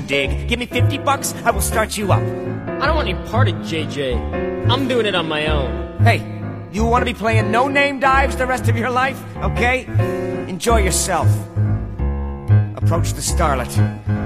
dig? Give me 50 bucks, I will start you up. I don't want any part of JJ. I'm doing it on my own. Hey, you want to be playing no-name dives the rest of your life? Okay? Enjoy yourself. Approach the starlet.